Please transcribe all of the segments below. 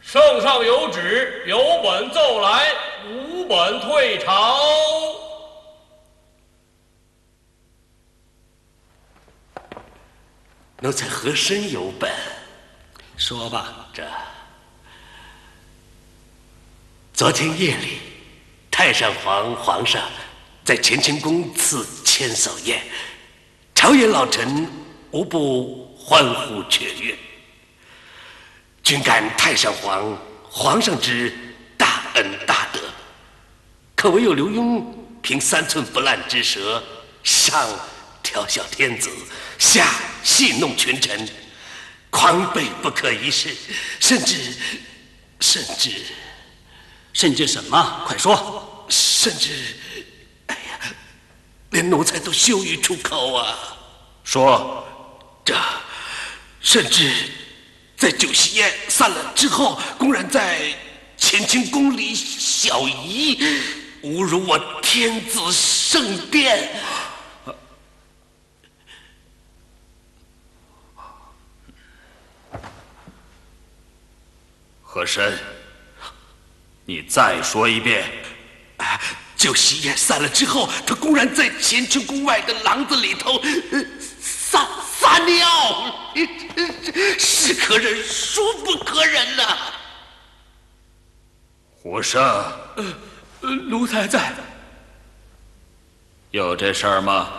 圣上有旨，有本奏来，无本退朝。 奴才何身有本？ 说吧。 昨天夜里，太上皇上在乾清宫赐千叟宴，朝野老臣无不欢呼雀跃。均感太上皇上之大恩大德，可唯有刘墉凭3寸不烂之舌，上调笑天子，下戏弄群臣，狂悖不可一世，甚至什么？快说！ 甚至，哎呀，连奴才都羞于出口啊！ 说， 甚至在酒席宴散了之后，公然在乾清宫里小仪，侮辱我天子圣殿。 和珅，你再说一遍。 酒席宴散了之后，他公然在乾清宫外的廊子里头撒尿，是可忍，孰不可忍呐！ 和珅， 奴才在。 有这事儿吗？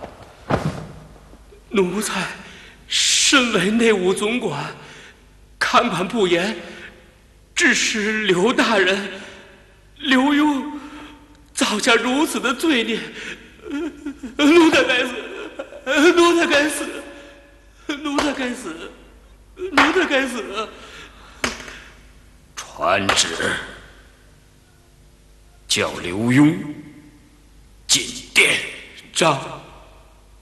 奴才身为内务总管，看管不严，致使刘大人刘墉造下如此的罪孽，奴才该死，奴才该死，奴才该死，奴才该死！ 传旨，叫刘墉进殿。 诏。